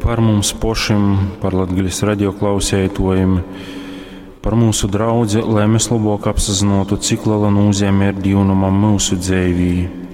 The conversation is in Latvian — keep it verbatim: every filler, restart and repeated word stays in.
par mums pašiem, par Latgaļas radio klausētojiem, par mūsu draudzi, lai mēs labāk apzinātu, cik liela nozīme ir Dievam mūsu dzīvē.